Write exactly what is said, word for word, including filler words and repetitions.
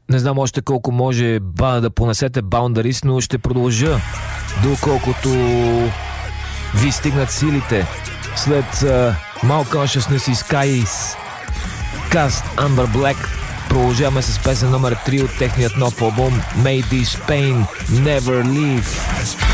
Не знам още колко може ба, да понесете Boundaries, но ще продължа доколкото ви стигнат силите. След uh, Malconsciousness и Skies, Cast Amber Black, продължаваме с песен номер три от техният нов албум May This Pain Never Leave.